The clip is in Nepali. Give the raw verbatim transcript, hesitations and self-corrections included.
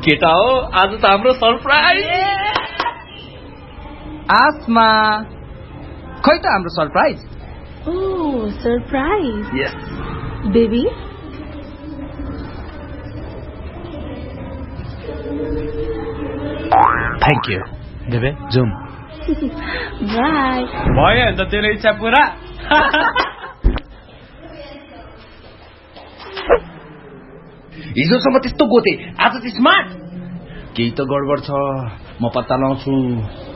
केटा हो आज त हाम्रो सरप्राइज आसमा खै त हाम्रो surprise oh surprise yes baby thank you देवे जुम बाई भयो अन्त तेरो इच्छा पुरा हिजोसम्म त्यस्तो गोते आज चाहिँ स्मार्ट केही त गडबड छ म पत्ता लाउँछु